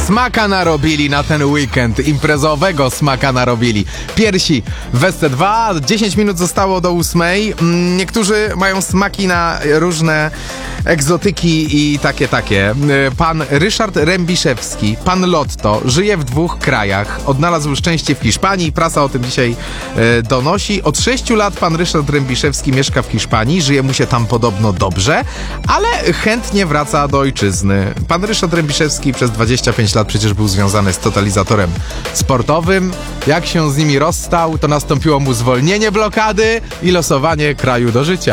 Smaka narobili na ten weekend, imprezowego smaka narobili. Piersi w WC2, 10 minut zostało do 8. Niektórzy mają smaki na różne egzotyki i takie. Pan Ryszard Rębiszewski, pan Lotto, żyje w 2 krajach. Odnalazł szczęście w Hiszpanii. Prasa o tym dzisiaj donosi. Od 6 lat pan Ryszard Rębiszewski mieszka w Hiszpanii. Żyje mu się tam podobno dobrze, ale chętnie wraca do ojczyzny. Pan Ryszard Rębiszewski przez 25 lat przecież był związany z Totalizatorem sportowym. Jak się z nimi rozstał, to nastąpiło mu zwolnienie blokady i losowanie kraju do życia.